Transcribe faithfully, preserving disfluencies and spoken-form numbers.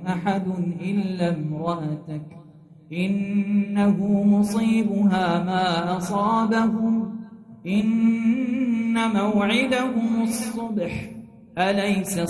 أحد إلا امرأتك إنه مصيبها ما أصابهم إن موعدهم الصبح أليس